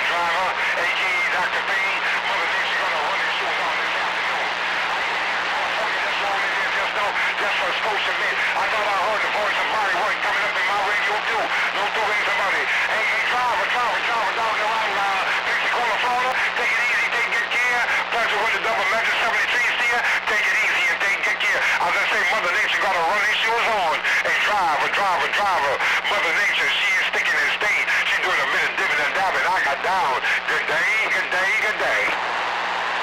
driver, a.k.a. Dr. Bean. Mother Nature gonna run his shoes on this afternoon. Just for exposure, man. I thought I heard the voice of body work coming up in my radio too. Don't do it, somebody. Hey, driver, down the road, Pensacola, Florida. Take it easy, take good care. Pleasure with the double measure 73 here. Take it easy and take good care. As I say, Mother Nature gotta run these shoes on. Hey, driver. Mother Nature, she is sticking and staying. She's doing a minute dipping and dabbing. I got down. Good day.